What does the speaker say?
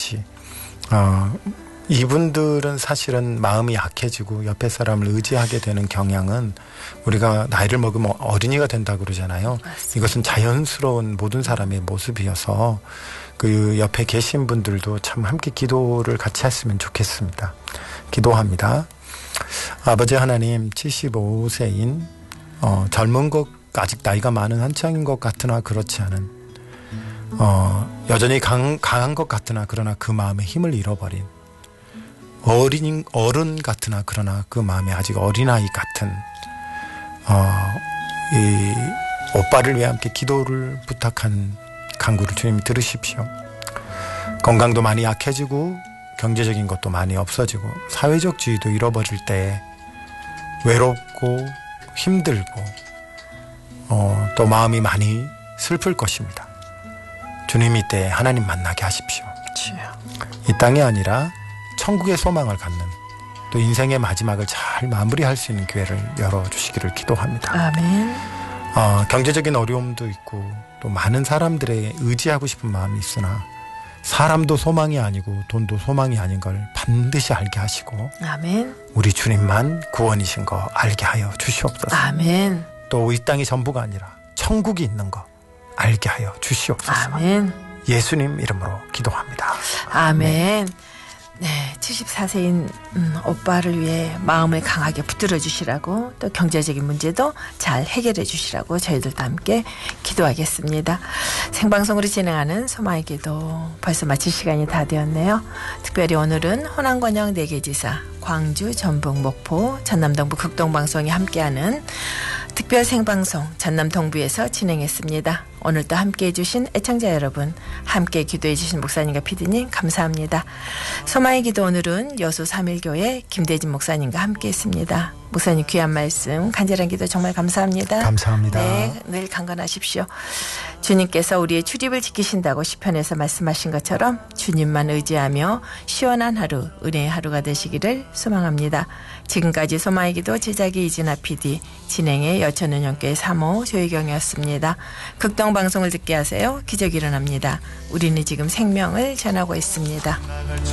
하듯이 이분들은 사실은 마음이 약해지고 옆에 사람을 의지하게 되는 경향은 우리가 나이를 먹으면 어린이가 된다고 그러잖아요. 맞습니다. 이것은 자연스러운 모든 사람의 모습이어서 그 옆에 계신 분들도 참 함께 기도를 같이 했으면 좋겠습니다. 기도합니다. 아버지 하나님, 75세인 젊은 것, 아직 나이가 많은 한창인 것 같으나 그렇지 않은 여전히 강한 것 같으나 그러나 그 마음의 힘을 잃어버린 어른 같으나 그러나 그 마음에 아직 어린아이 같은 이 오빠를 위해 함께 기도를 부탁한 간구를 주님 들으십시오. 건강도 많이 약해지고 경제적인 것도 많이 없어지고 사회적 지위도 잃어버릴 때 외롭고 힘들고 또 마음이 많이 슬플 것입니다. 주님 이때 하나님 만나게 하십시오. 이 땅이 아니라 천국의 소망을 갖는 또 인생의 마지막을 잘 마무리할 수 있는 기회를 열어주시기를 기도합니다. 아멘. 경제적인 어려움도 있고 또 많은 사람들의 의지하고 싶은 마음이 있으나 사람도 소망이 아니고 돈도 소망이 아닌 걸 반드시 알게 하시고 아멘. 우리 주님만 구원이신 거 알게 하여 주시옵소서. 아멘. 또 이 땅이 전부가 아니라 천국이 있는 거 알게 하여 주시옵소서. 아멘. 예수님 이름으로 기도합니다. 아멘. 네, 74세인 오빠를 위해 마음을 강하게 붙들어 주시라고 또 경제적인 문제도 잘 해결해 주시라고 저희들도 함께 기도하겠습니다. 생방송으로 진행하는 소망의 기도 벌써 마칠 시간이 다 되었네요. 특별히 오늘은 호남권역 4개 지사, 광주, 전북, 목포, 전남, 동부 극동방송이 함께하는 특별 생방송 전남 동부에서 진행했습니다. 오늘도 함께해 주신 애청자 여러분, 함께 기도해 주신 목사님과 PD님 감사합니다. 소망의 기도 오늘은 여수 3일교회 김대진 목사님과 함께했습니다. 목사님 귀한 말씀, 간절한 기도 정말 감사합니다. 감사합니다. 네, 늘 강건하십시오. 주님께서 우리의 출입을 지키신다고 시편에서 말씀하신 것처럼 주님만 의지하며 시원한 하루, 은혜의 하루가 되시기를 소망합니다. 지금까지 소망의 기도 제작의 이진아 PD, 진행의 여천은영교회 3호 조혜경이었습니다. 극동방송을 듣게 하세요. 기적이 일어납니다. 우리는 지금 생명을 전하고 있습니다.